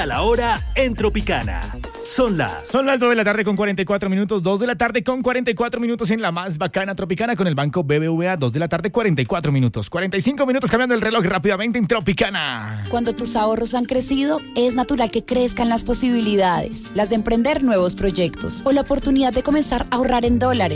A la hora en Tropicana. Son las 2 de la tarde con 44 minutos, 2 de la tarde con 44 minutos en la más bacana Tropicana con el Banco BBVA, 2 de la tarde 44 minutos, 45 minutos cambiando el reloj rápidamente en Tropicana. Cuando tus ahorros han crecido, es natural que crezcan las posibilidades, las de emprender nuevos proyectos o la oportunidad de comenzar a ahorrar en dólares.